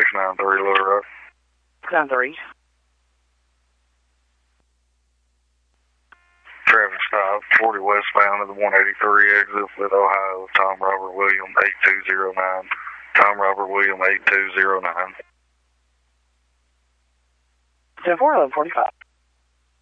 693 Little Rock. 93. Traffic stop, 40 westbound of the 183 exit with Ohio, Tom Robert William 8209. Tom Robert William 8209. 10-4, 1145.